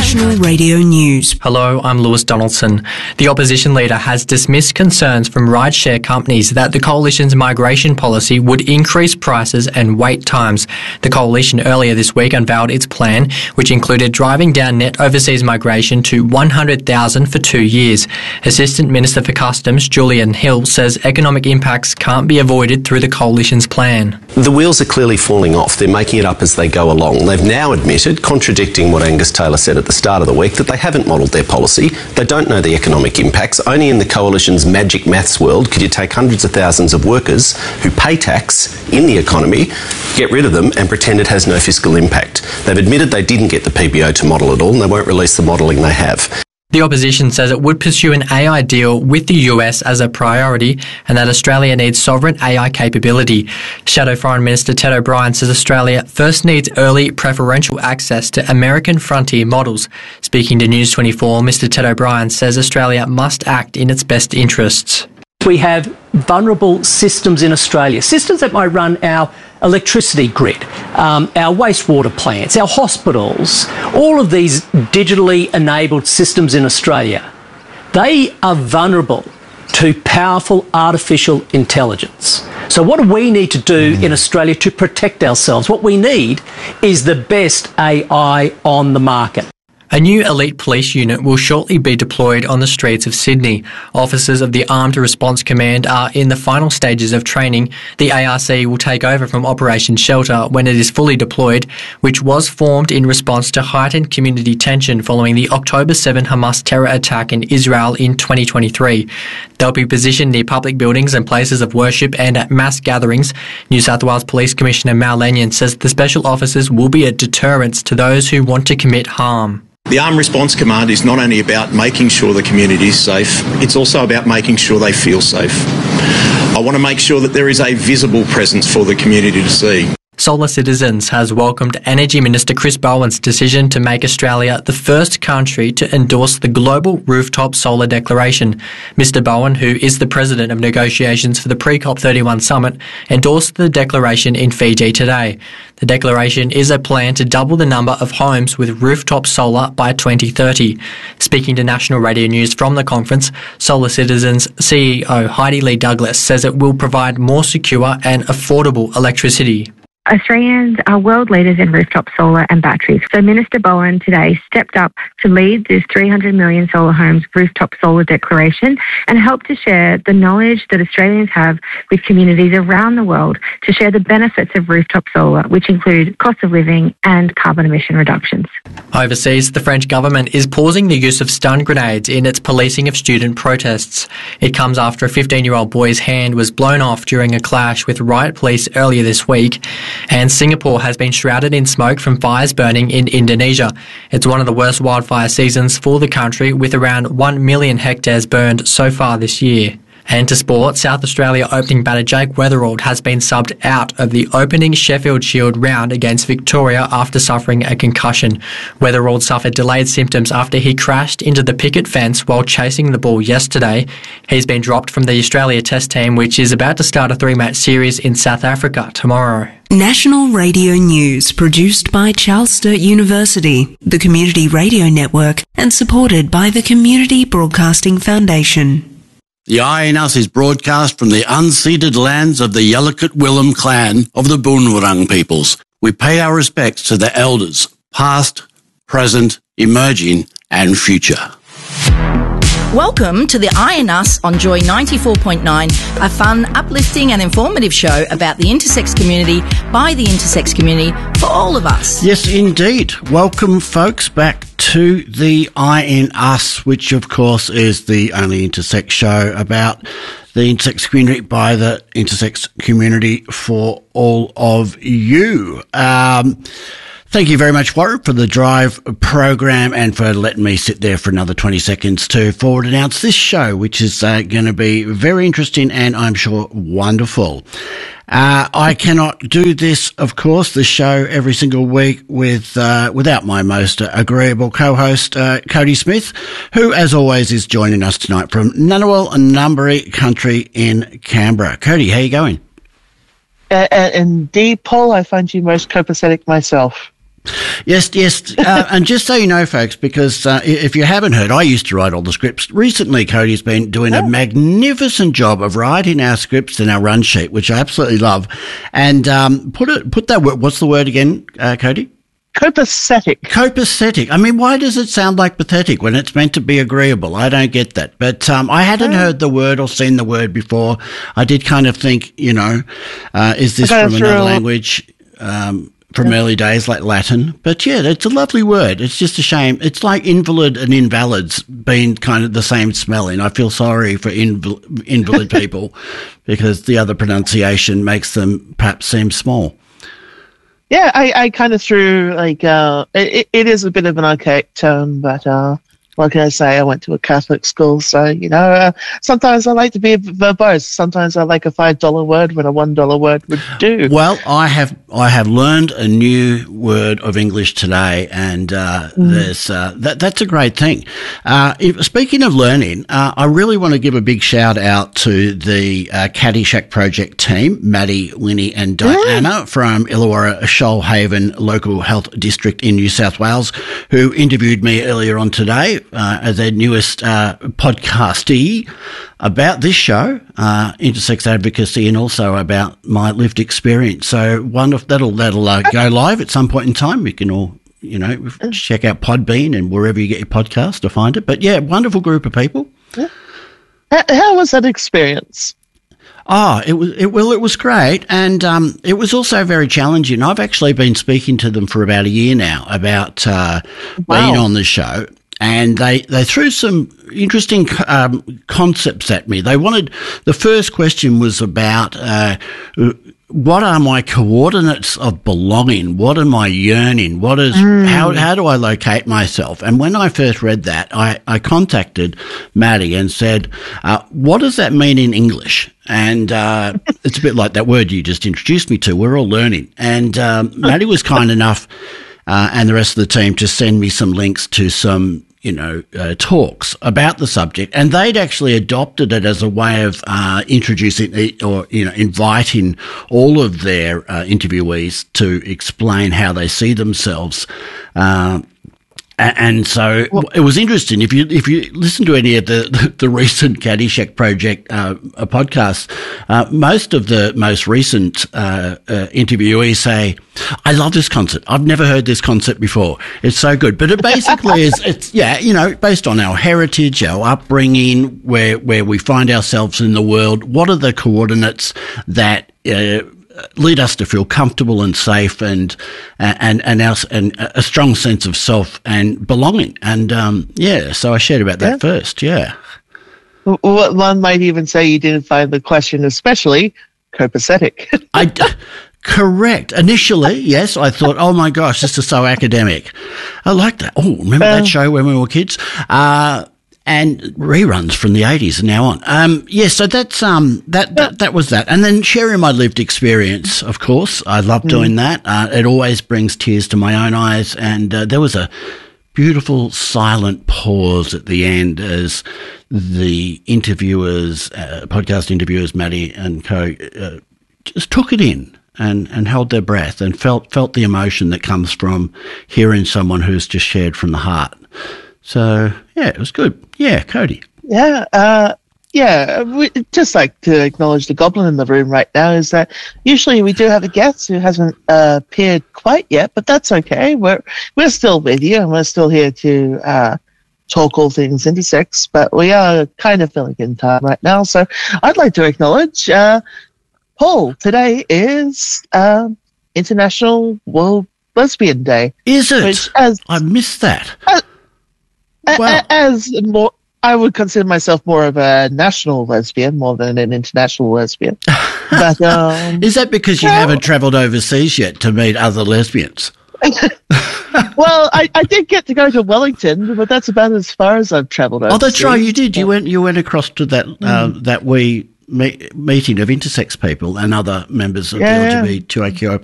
National Radio News. Hello, I'm Lewis Donaldson. The opposition leader has dismissed concerns from rideshare companies that the coalition's migration policy would increase prices and wait times. The coalition earlier this week unveiled its plan, which included driving down net overseas migration to 100,000 for 2 years. Assistant Minister for Customs, Julian Hill, says economic impacts can't be avoided through the coalition's plan. The wheels are clearly falling off. They're making it up as they go along. They've now admitted, contradicting what Angus Taylor said at the start of the week, that they haven't modelled their policy. They don't know the economic impacts. Only in the coalition's magic maths world could you take hundreds of thousands of workers who pay tax in the economy, get rid of them and pretend it has no fiscal impact. They've admitted they didn't get the PBO to model it all and they won't release the modelling they have. The opposition says it would pursue an AI deal with the US as a priority and that Australia needs sovereign AI capability. Shadow Foreign Minister Ted O'Brien says Australia first needs early preferential access to American frontier models. Speaking to News 24, Mr Ted O'Brien says Australia must act in its best interests. We have vulnerable systems in Australia, systems that might run our electricity grid, our wastewater plants, our hospitals, all of these digitally enabled systems in Australia. They are vulnerable to powerful artificial intelligence. So what do we need to do in Australia to protect ourselves? What we need is the best AI on the market. A new elite police unit will shortly be deployed on the streets of Sydney. Officers of the Armed Response Command are in the final stages of training. The ARC will take over from Operation Shelter when it is fully deployed, which was formed in response to heightened community tension following the October 7 Hamas terror attack in Israel in 2023. They'll be positioned near public buildings and places of worship and at mass gatherings. New South Wales Police Commissioner Mal Lanyon says the special officers will be a deterrent to those who want to commit harm. The Armed Response Command is not only about making sure the community is safe, it's also about making sure they feel safe. I want to make sure that there is a visible presence for the community to see. Solar Citizens has welcomed Energy Minister Chris Bowen's decision to make Australia the first country to endorse the Global Rooftop Solar Declaration. Mr Bowen, who is the president of negotiations for the pre-COP31 summit, endorsed the declaration in Fiji today. The declaration is a plan to double the number of homes with rooftop solar by 2030. Speaking to National Radio News from the conference, Solar Citizens CEO Heidi Lee Douglas says it will provide more secure and affordable electricity. Australians are world leaders in rooftop solar and batteries. So Minister Bowen today stepped up to lead this 300 million solar homes rooftop solar declaration and help to share the knowledge that Australians have with communities around the world to share the benefits of rooftop solar, which include cost of living and carbon emission reductions. Overseas, the French government is pausing the use of stun grenades in its policing of student protests. It comes after a 15-year-old boy's hand was blown off during a clash with riot police earlier this week. And Singapore has been shrouded in smoke from fires burning in Indonesia. It's one of the worst wildfire seasons for the country, with around 1 million hectares burned so far this year. And to sport, South Australia opening batter Jake Weatherald has been subbed out of the opening Sheffield Shield round against Victoria after suffering a concussion. Weatherald suffered delayed symptoms after he crashed into the picket fence while chasing the ball yesterday. He's been dropped from the Australia Test team, which is about to start a 3-match series in South Africa tomorrow. National Radio News, produced by Charles Sturt University, the Community Radio Network, and supported by the Community Broadcasting Foundation. The Eye in Us is broadcast from the unceded lands of the Yalukit Willem clan of the Boonwurrung peoples. We pay our respects to the elders, past, present, emerging and future. Welcome to the Eye in Us on Joy 94.9, a fun, uplifting and informative show about the intersex community by the intersex community for all of us. Yes, indeed. Welcome, folks, back to the Eye in Us, which, of course, is the only intersex show about the intersex community by the intersex community for all of you. Thank you very much, Warren, for the Drive program and for letting me sit there for another 20 seconds to forward announce this show, which is going to be very interesting and I'm sure wonderful. I cannot do this, of course, the show every single week without my most agreeable co-host, Cody Smith, who, as always, is joining us tonight from Ngunnawal and Ngambri country in Canberra. Cody, how you going? Indeed, Paul, I find you most copacetic myself. Yes. And just so you know, folks, because if you haven't heard, I used to write all the scripts. Recently, Cody's been doing a magnificent job of writing our scripts in our run sheet, which I absolutely love. And put that word, what's the word again, Cody? Copacetic. I mean, why does it sound like pathetic when it's meant to be agreeable? I don't get that. But I hadn't heard the word or seen the word before. I did kind of think, is this from another language? From early days, like Latin. But yeah, it's a lovely word. It's just a shame. It's like invalid and invalids being kind of the same spelling. I feel sorry for invalid people because the other pronunciation makes them perhaps seem small. Yeah, I kind of threw, it is a bit of an archaic term, but what can I say? I went to a Catholic school, so, sometimes I like to be verbose. Sometimes I like a $5 word when a $1 word would do. Well, I have learned a new word of English today, and there's that's a great thing. Speaking of learning, I really want to give a big shout out to the Caddyshack Project team, Maddie, Winnie and Diana from Illawarra Shoalhaven Local Health District in New South Wales, who interviewed me earlier on today as their newest podcastee about this show, intersex advocacy, and also about my lived experience. So that'll go live at some point in time. You can all check out Podbean and wherever you get your podcast to find it. But yeah, wonderful group of people. How was that experience? Oh, it was great, and it was also very challenging. I've actually been speaking to them for about a year now about being on the show. And they threw some interesting concepts at me. The first question was about what are my coordinates of belonging? What am I yearning? How do I locate myself? And when I first read that, I contacted Maddie and said, what does that mean in English? And it's a bit like that word you just introduced me to. We're all learning. And Maddie was kind enough and the rest of the team to send me some links to some talks about the subject, and they'd actually adopted it as a way of introducing or inviting all of their interviewees to explain how they see themselves. And so it was interesting. If you listen to any of the recent Caddyshack Project podcasts, most of the most recent interviewees say, "I love this concept. I've never heard this concept before. It's so good." But it basically it's based on our heritage, our upbringing, where we find ourselves in the world. What are the coordinates that lead us to feel comfortable and safe and a strong sense of self and belonging. And so I shared about that first. Yeah. One might even say you didn't find the question especially copacetic. Correct. Initially, yes, I thought, oh my gosh, this is so academic. I like that. Oh, remember that show when we were kids? And reruns from the 80s and now on. So that's that was that. And then sharing my lived experience, of course. I love doing that. It always brings tears to my own eyes. And there was a beautiful silent pause at the end as the interviewers, podcast interviewers, Maddie and co, just took it in and held their breath and felt the emotion that comes from hearing someone who's just shared from the heart. So, yeah, it was good. Yeah, Cody. Yeah, we'd just like to acknowledge the goblin in the room right now is that usually we do have a guest who hasn't appeared quite yet, but that's okay. We're still with you and we're still here to talk all things intersex, but we are kind of filling in time right now. So I'd like to acknowledge Paul. Today is International World Lesbian Day. Is it? I missed that. Wow. I would consider myself more of a national lesbian more than an international lesbian. But, is that because you haven't travelled overseas yet to meet other lesbians? Well, I did get to go to Wellington, but that's about as far as I've travelled overseas. Oh, that's right, you did. You went across to that wee meeting of intersex people and other members of the LGBTQI